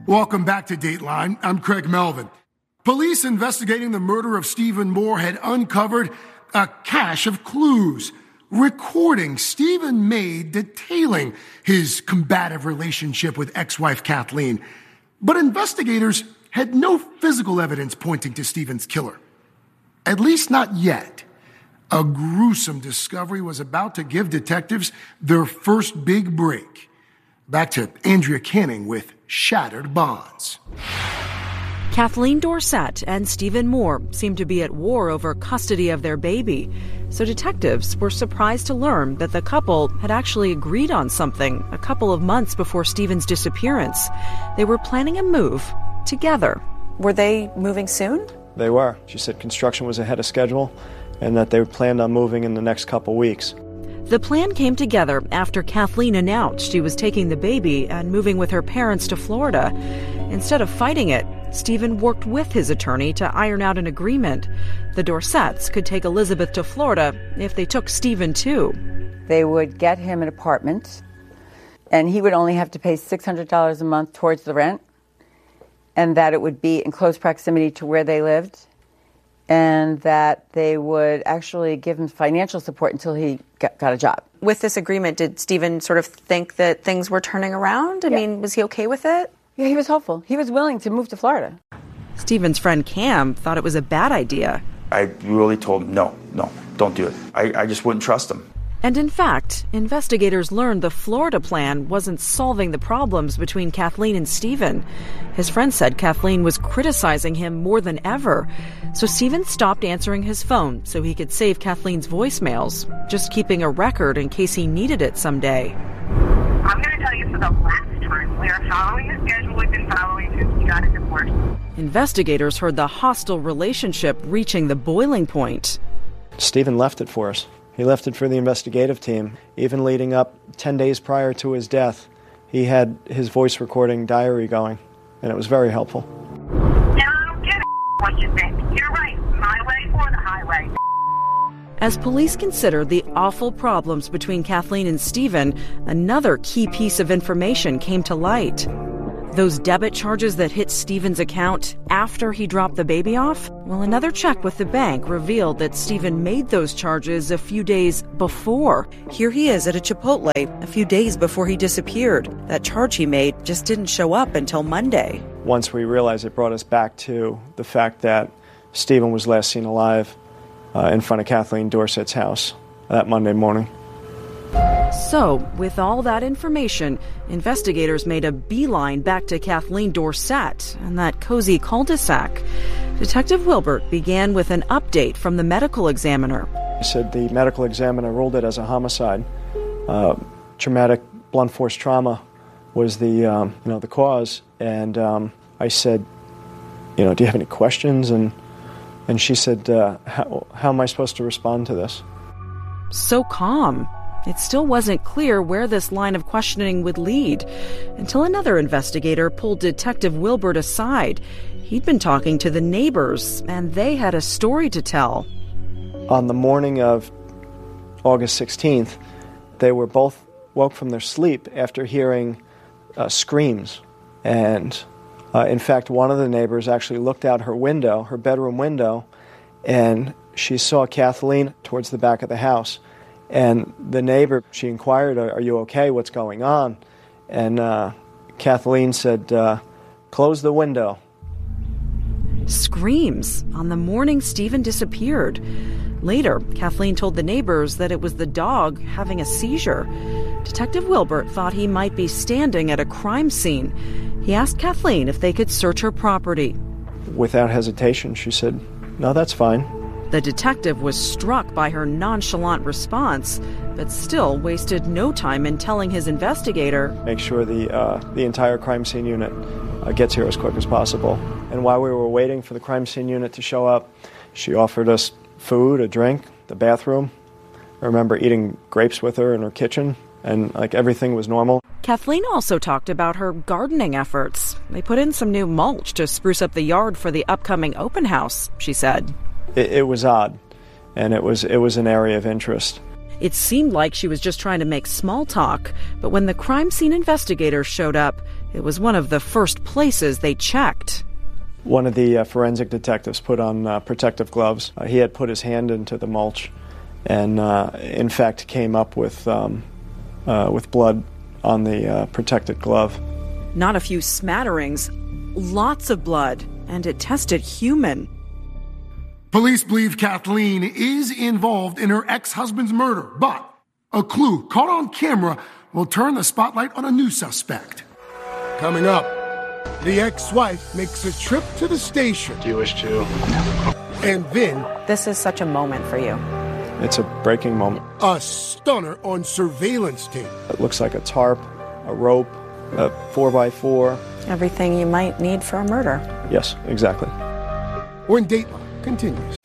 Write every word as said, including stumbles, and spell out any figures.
Welcome back to Dateline. I'm Craig Melvin. Police investigating the murder of Stephen Moore had uncovered a cache of clues, recordings Stephen made detailing his combative relationship with ex-wife Kathleen. But investigators had no physical evidence pointing to Stephen's killer. At least not yet. A gruesome discovery was about to give detectives their first big break. Back to Andrea Canning with Shattered Bonds. Kathleen Dorsett and Stephen Moore seemed to be at war over custody of their baby, so detectives were surprised to learn that the couple had actually agreed on something a couple of months before Stephen's disappearance. They were planning a move together. Were they moving soon? They were. She said construction was ahead of schedule and that they planned on moving in the next couple weeks. The plan came together after Kathleen announced she was taking the baby and moving with her parents to Florida. Instead of fighting it, Stephen worked with his attorney to iron out an agreement. The Dorsetts could take Elizabeth to Florida if they took Stephen too. They would get him an apartment, and he would only have to pay six hundred dollars a month towards the rent, and that it would be in close proximity to where they lived, and that they would actually give him financial support until he got, got a job. With this agreement, did Stephen sort of think that things were turning around? I Yeah. mean, was he okay with it? Yeah, he was hopeful. He was willing to move to Florida. Stephen's friend Cam thought it was a bad idea. I really told him, no, no, don't do it. I, I just wouldn't trust him. And in fact, investigators learned the Florida plan wasn't solving the problems between Kathleen and Stephen. His friend said Kathleen was criticizing him more than ever. So Stephen stopped answering his phone so he could save Kathleen's voicemails, just keeping a record in case he needed it someday. I'm going to tell you for the last time, we are following the schedule we've been following since we got a divorce. Investigators heard the hostile relationship reaching the boiling point. Stephen left it for us. He left it for the investigative team. Even leading up ten days prior to his death, he had his voice recording diary going, and it was very helpful. Now, I don't get it, what you think. You're right, my way or the highway. As police considered the awful problems between Kathleen and Stephen, another key piece of information came to light. Those debit charges that hit Stephen's account after he dropped the baby off? Well, another check with the bank revealed that Stephen made those charges a few days before. Here he is at a Chipotle a few days before he disappeared. That charge he made just didn't show up until Monday. Once we realized, it brought us back to the fact that Stephen was last seen alive uh, in front of Kathleen Dorsett's house that Monday morning. So, with all that information, investigators made a beeline back to Kathleen Dorsett and that cozy cul-de-sac. Detective Wilbert began with an update from the medical examiner. He said the medical examiner ruled it as a homicide. Uh, traumatic blunt force trauma was the um, you know the cause. And um, I said, you know, do you have any questions? And and she said, uh, how, how am I supposed to respond to this? So calm. It still wasn't clear where this line of questioning would lead until another investigator pulled Detective Wilbert aside. He'd been talking to the neighbors, and they had a story to tell. On the morning of August sixteenth, they were both woke from their sleep after hearing uh, screams. And uh, in fact, one of the neighbors actually looked out her window, her bedroom window, and she saw Kathleen towards the back of the house. And the neighbor, she inquired, are you okay? What's going on? And uh, Kathleen said, uh, close the window. Screams on the morning Stephen disappeared. Later, Kathleen told the neighbors that it was the dog having a seizure. Detective Wilbert thought he might be standing at a crime scene. He asked Kathleen if they could search her property. Without hesitation, she said, no, that's fine. The detective was struck by her nonchalant response, but still wasted no time in telling his investigator, make sure the uh, the entire crime scene unit uh, gets here as quick as possible. And while we were waiting for the crime scene unit to show up, she offered us food, a drink, the bathroom. I remember eating grapes with her in her kitchen, and like everything was normal. Kathleen also talked about her gardening efforts. They put in some new mulch to spruce up the yard for the upcoming open house, she said. It, it was odd, and it was it was an area of interest. It seemed like she was just trying to make small talk, but when the crime scene investigators showed up, It was one of the first places they checked. One of the uh, forensic detectives put on uh, protective gloves. Uh, he had put his hand into the mulch and, uh, in fact, came up with, um, uh, with blood on the uh, protected glove. Not a few smatterings, lots of blood, and it tested human. Police believe Kathleen is involved in her ex-husband's murder, but a clue caught on camera will turn the spotlight on a new suspect. Coming up, the ex-wife makes a trip to the station. Do you wish to? And then, this is such a moment for you. It's a breaking moment. A stunner on surveillance tape. It looks like a tarp, a rope, a four by four. Everything you might need for a murder. Yes, exactly. When Dateline continues.